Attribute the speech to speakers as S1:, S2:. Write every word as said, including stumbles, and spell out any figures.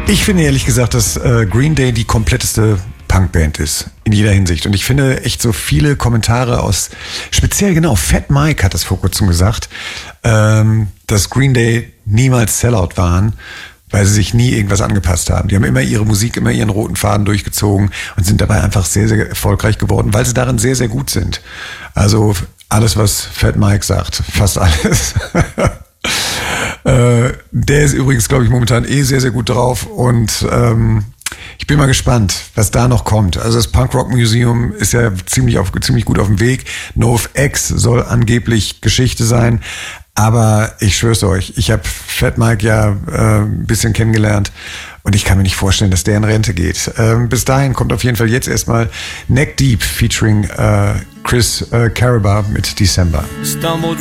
S1: Ich finde ehrlich gesagt, dass äh, Green Day die kompletteste Punkband ist, in jeder Hinsicht. Und ich finde echt so viele Kommentare aus, speziell genau, Fat Mike hat das vor kurzem gesagt, ähm, dass Green Day niemals Sellout waren, weil sie sich nie irgendwas angepasst haben. Die haben immer ihre Musik, immer ihren roten Faden durchgezogen und sind dabei einfach sehr, sehr erfolgreich geworden, weil sie darin sehr, sehr gut sind. Also alles, was Fat Mike sagt, fast alles. äh, der ist übrigens, glaube ich, momentan eh sehr, sehr gut drauf und ähm, ich bin mal gespannt, was da noch kommt. Also das Punk Rock Museum ist ja ziemlich, auf, ziemlich gut auf dem Weg. NoFX soll angeblich Geschichte sein. Aber ich schwör's euch, ich habe Fat Mike ja äh, ein bisschen kennengelernt und ich kann mir nicht vorstellen, dass der in Rente geht. Ähm, bis dahin kommt auf jeden Fall jetzt erstmal Neck Deep featuring äh, Chris äh, Caraba mit December. Stumbled